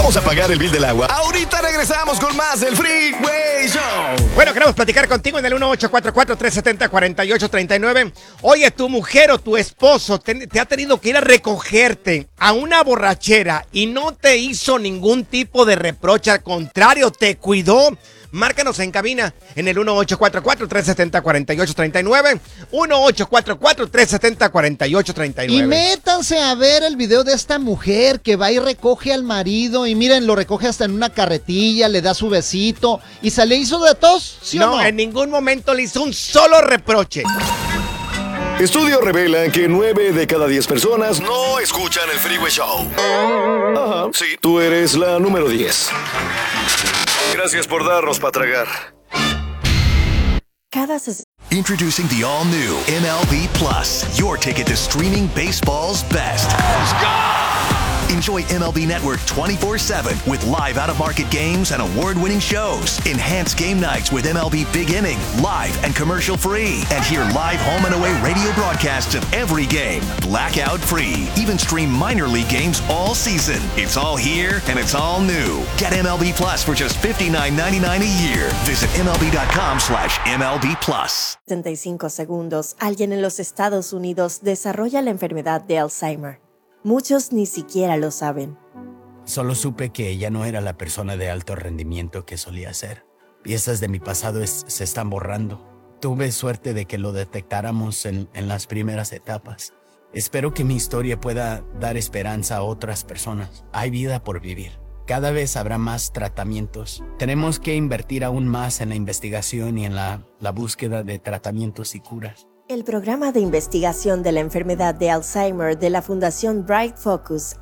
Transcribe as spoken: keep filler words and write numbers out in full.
Vamos a pagar el bill del agua. Ahorita regresamos con más del Freeway Show. Bueno, queremos platicar contigo en el uno ocho cuatro cuatro, tres siete cero, cuatro ocho tres nueve. Oye, tu mujer o tu esposo te, te ha tenido que ir a recogerte a una borrachera y no te hizo ningún tipo de reproche, al contrario, te cuidó. Márcanos en cabina en el uno ocho cuatro cuatro, tres siete cero, cuatro ocho tres nueve, uno ocho cuatro cuatro, tres siete cero, cuatro ocho tres nueve. Y métanse a ver el video de esta mujer que va y recoge al marido y miren, lo recoge hasta en una carretilla, le da su besito y se le hizo de tos, ¿sí no, o no? en ningún momento le hizo un solo reproche. Estudios revelan que nueve de cada diez personas no escuchan el Freeway Show. Ajá, sí, tú eres la número diez. Gracias por darnos para tragar. Cada ses- Introducing the all-new M L B Plus, your ticket to streaming baseball's best. Let's go! Enjoy M L B Network twenty-four seven with live out-of-market games and award-winning shows. Enhance game nights with M L B Big Inning, live and commercial-free. And hear live home and away radio broadcasts of every game, blackout-free. Even stream minor league games all season. It's all here and it's all new. Get M L B Plus for just fifty-nine ninety-nine a year. Visit MLB.com slash MLB Plus. setenta y cinco segundos, alguien en los Estados Unidos desarrolla la enfermedad de Alzheimer. Muchos ni siquiera lo saben. Solo supe que ella no era la persona de alto rendimiento que solía ser. Piezas de mi pasado es- se están borrando. Tuve suerte de que lo detectáramos en, en las primeras etapas. Espero que mi historia pueda dar esperanza a otras personas. Hay vida por vivir. Cada vez habrá más tratamientos. Tenemos que invertir aún más en la investigación y en la, la búsqueda de tratamientos y curas. El programa de investigación de la enfermedad de Alzheimer de la Fundación Bright Focus